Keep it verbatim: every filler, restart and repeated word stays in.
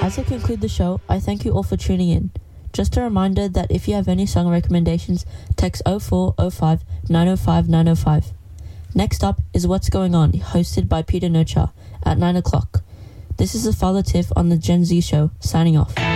As I conclude the show, I thank you all for tuning in. Just a reminder that if you have any song recommendations, text oh four oh five nine oh five nine oh five. Next up is What's Going On, hosted by Peter Nocha at nine o'clock. This is the Father Tiff on the Gen Z Show, signing off.